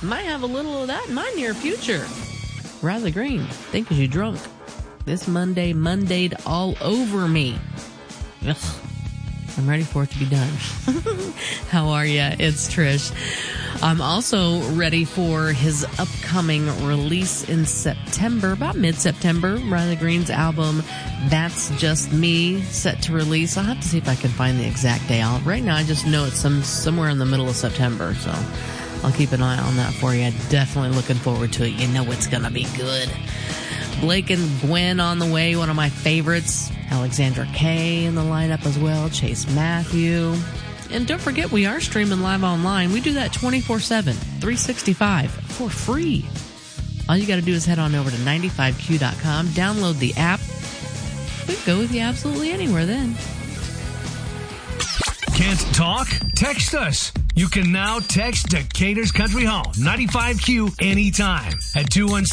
Might have a little of that in my near future. Riley Green, think you drunk. This Monday'd all over me. Ugh. I'm ready for it to be done. How are ya? It's Trish. I'm also ready for his upcoming release in September, about mid-September. Riley Green's album, That's Just Me, set to release. I'll have to see if I can find the exact day. Right now, I just know it's somewhere in the middle of September, so I'll keep an eye on that for you. Definitely looking forward to it. You know it's going to be good. Blake and Gwen on the way, one of my favorites. Alexandra Kay in the lineup as well. Chase Matthew. And don't forget, we are streaming live online. We do that 24/7, 365 for free. All you got to do is head on over to 95q.com, download the app. We can go with you absolutely anywhere then. Can't talk? Text us. You can now text Decatur's Country Hall, 95Q, anytime at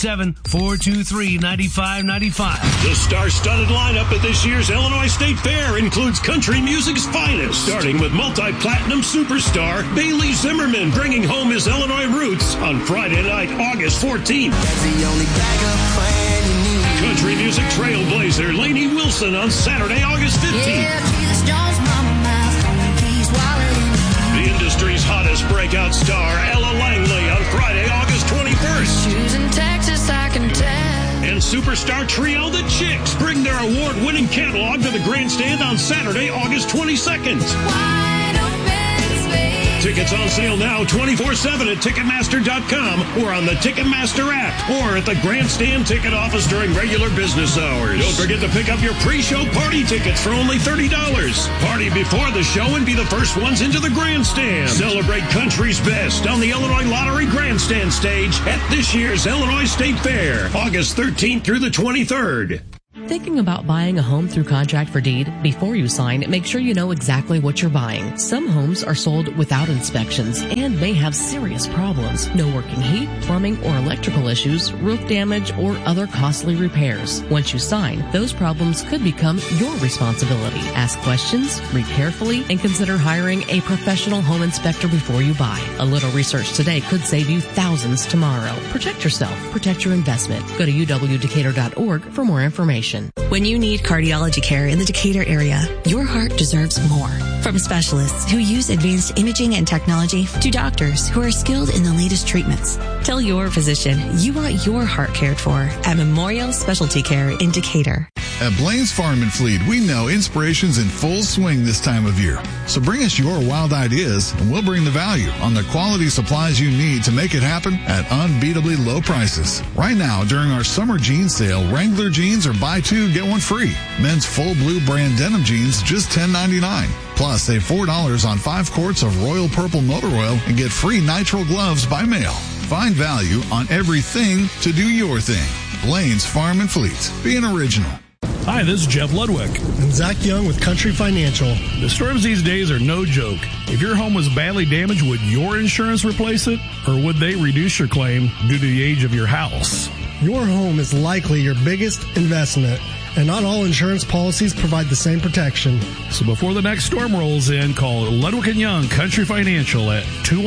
217-423-9595. The star-studded lineup at this year's Illinois State Fair includes country music's finest, starting with multi-platinum superstar Bailey Zimmerman bringing home his Illinois roots on Friday night, August 14th. That's the only backup plan you need. Country music trailblazer Lainey Wilson on Saturday, August 15th. Yeah, Jesus Jones, Mama Mouth, Peace Wallet. The industry's hottest breakout star, Ella Langley, on Friday, August 21st. Choosing Texas, I can tell. And superstar trio The Chicks bring their award-winning catalog to the grandstand on Saturday, August 22nd. Wide open space. Tickets on sale now 24/7 at Ticketmaster.com or on the Ticketmaster app or at the grandstand ticket office during regular business hours. Don't forget to pick up your pre-show party tickets for only $30. Party before the show and be the first ones into the grandstand. Celebrate country's best on the Illinois Lottery Grandstand stage at this year's Illinois State Fair, August 13th through the 23rd. Thinking about buying a home through contract for deed? Before you sign, make sure you know exactly what you're buying. Some homes are sold without inspections and may have serious problems. No working heat, plumbing, or electrical issues, roof damage, or other costly repairs. Once you sign, those problems could become your responsibility. Ask questions, read carefully, and consider hiring a professional home inspector before you buy. A little research today could save you thousands tomorrow. Protect yourself. Protect your investment. Go to uwdecatur.org for more information. When you need cardiology care in the Decatur area, your heart deserves more. From specialists who use advanced imaging and technology to doctors who are skilled in the latest treatments. Tell your physician you want your heart cared for at Memorial Specialty Care in Decatur. At Blaine's Farm and Fleet, we know inspiration's in full swing this time of year. So bring us your wild ideas and we'll bring the value on the quality supplies you need to make it happen at unbeatably low prices. Right now, during our summer jeans sale, Wrangler jeans are buy two, get one free. Men's full blue brand denim jeans, just $10.99. Plus, save $4 on 5 quarts of Royal Purple motor oil and get free nitrile gloves by mail. Find value on everything to do your thing. Blaine's Farm and Fleet. Being original. Hi, this is Jeff Ludwig. And Zach Young with Country Financial. The storms these days are no joke. If your home was badly damaged, would your insurance replace it? Or would they reduce your claim due to the age of your house? Your home is likely your biggest investment, and not all insurance policies provide the same protection. So before the next storm rolls in, call Ludwig & Young Country Financial at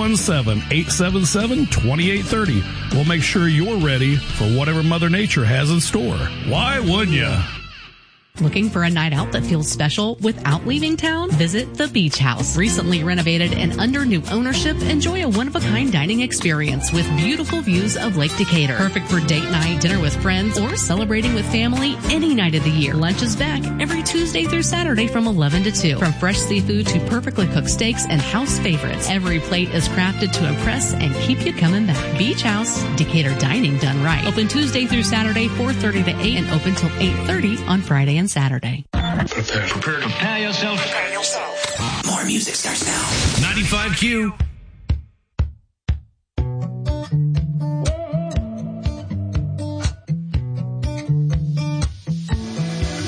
217-877-2830. We'll make sure you're ready for whatever Mother Nature has in store. Why wouldn't you? Looking for a night out that feels special without leaving town? Visit The Beach House. Recently renovated and under new ownership, enjoy a one-of-a-kind dining experience with beautiful views of Lake Decatur. Perfect for date night, dinner with friends, or celebrating with family any night of the year. Lunch is back every Tuesday through Saturday from 11 to 2. From fresh seafood to perfectly cooked steaks and house favorites, every plate is crafted to impress and keep you coming back. Beach House, Decatur dining done right. Open Tuesday through Saturday, 4:30 to 8, and open till 8:30 on Friday and Saturday. Prepare yourself. More music starts now. 95Q.